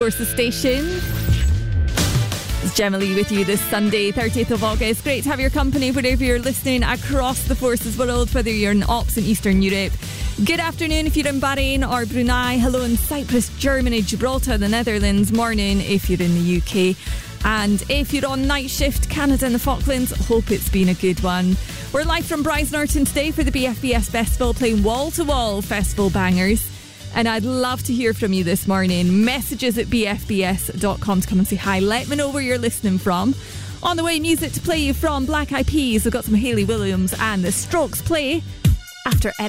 Forces station. It's Gemma Lee with you this Sunday, 30th of August. Great to have your company whenever you're listening across the Forces world, whether you're in Ops in Eastern Europe. Good afternoon if you're in Bahrain or Brunei. Hello in Cyprus, Germany, Gibraltar, the Netherlands. Morning if you're in the UK. And if you're on night shift, Canada and the Falklands, hope it's been a good one. We're live from Brize today for the BFBS Festival, playing wall-to-wall festival bangers. And I'd love to hear from you this morning. Messages at bfbs.com to come and say hi. Let me know where you're listening from. On the way, music to play you from Black Eyed Peas. We've got some Hayley Williams and the Strokes play after Eric.